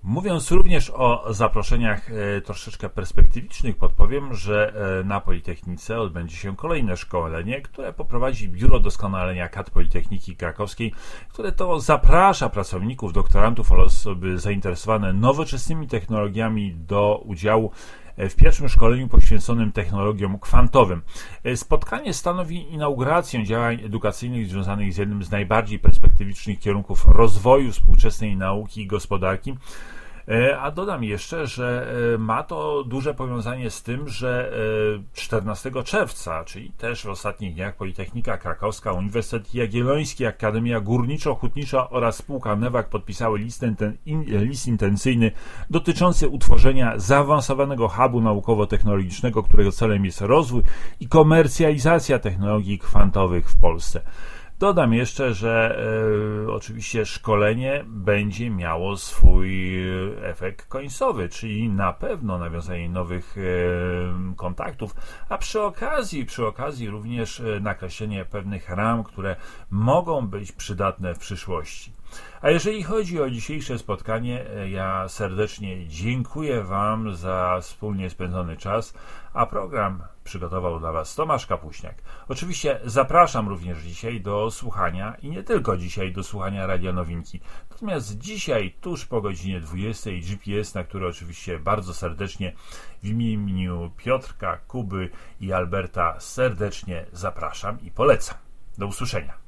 Mówiąc również o zaproszeniach troszeczkę perspektywicznych, podpowiem, że na Politechnice odbędzie się kolejne szkolenie, które poprowadzi Biuro Doskonalenia Kadr Politechniki Krakowskiej, które to zaprasza pracowników, doktorantów oraz osoby zainteresowane nowoczesnymi technologiami do udziału w pierwszym szkoleniu poświęconym technologiom kwantowym. Spotkanie stanowi inaugurację działań edukacyjnych związanych z jednym z najbardziej perspektywicznych kierunków rozwoju współczesnej nauki i gospodarki. A dodam jeszcze, że ma to duże powiązanie z tym, że 14 czerwca, czyli też w ostatnich dniach, Politechnika Krakowska, Uniwersytet Jagielloński, Akademia Górniczo-Hutnicza oraz spółka Newag podpisały list intencyjny dotyczący utworzenia zaawansowanego hubu naukowo-technologicznego, którego celem jest rozwój i komercjalizacja technologii kwantowych w Polsce. Dodam jeszcze, że oczywiście szkolenie będzie miało swój efekt końcowy, czyli na pewno nawiązanie nowych kontaktów, a przy okazji również nakreślenie pewnych ram, które mogą być przydatne w przyszłości. A jeżeli chodzi o dzisiejsze spotkanie, ja serdecznie dziękuję Wam za wspólnie spędzony czas, a program przygotował dla Was Tomasz Kapuśniak. Oczywiście zapraszam również dzisiaj do słuchania i nie tylko dzisiaj do słuchania Radia Nowinki. Natomiast dzisiaj tuż po godzinie 20 GPS, na który oczywiście bardzo serdecznie w imieniu Piotrka, Kuby i Alberta serdecznie zapraszam i polecam. Do usłyszenia.